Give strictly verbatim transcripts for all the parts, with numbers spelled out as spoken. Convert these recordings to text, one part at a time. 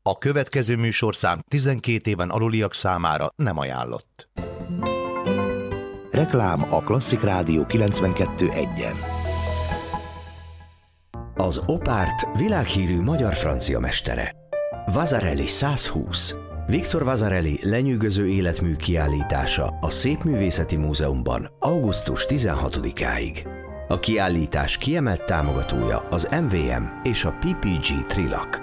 A következő műsorszám tizenkét éven aluliak számára nem ajánlott. Reklám a Klasszik Rádió kilencvenkettő egyen. Az Opárt világhírű magyar-francia mestere. Vasarely száz húsz. Viktor Vasarely lenyűgöző életmű kiállítása a Szépművészeti Múzeumban augusztus tizenhatodikáig. A kiállítás kiemelt támogatója az em vé em és a pé pé gé Trilak.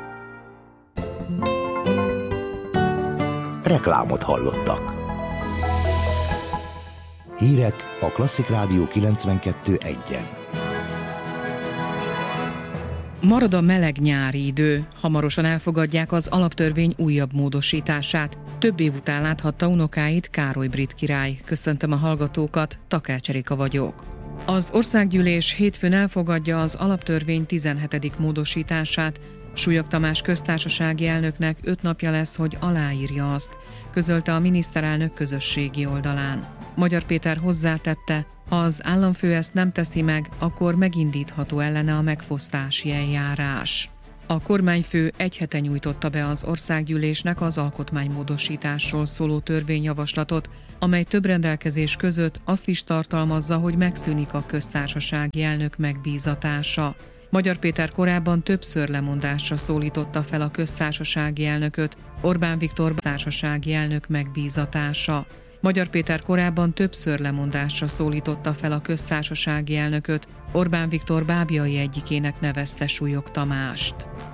Reklámot hallottak. Hírek a Klasszik Rádió kilencvenkettő egyen. Marad a meleg nyári idő, hamarosan elfogadják az alaptörvény újabb módosítását. Több év után láthatta unokáit Károly brit király. Köszöntöm a hallgatókat, Takács Erika vagyok. Az Országgyűlés hétfőn elfogadja az alaptörvény tizenhetedik módosítását. Súlyog Tamás köztársasági elnöknek öt napja lesz, hogy aláírja azt, közölte a miniszterelnök közösségi oldalán. Magyar Péter hozzátette, ha az államfő ezt nem teszi meg, akkor megindítható ellene a megfosztási eljárás. A kormányfő egy hete nyújtotta be az Országgyűlésnek az alkotmánymódosításról szóló törvényjavaslatot, amely több rendelkezés között azt is tartalmazza, hogy megszűnik a köztársasági elnök megbízatása. Magyar Péter korábban többször lemondásra szólította fel a köztársasági elnököt, Orbán Viktor társasági elnök megbízatása. Magyar Péter korábban többször lemondásra szólította fel a köztársasági elnököt, Orbán Viktor bábjai egyikének nevezte Súlyog Tamást.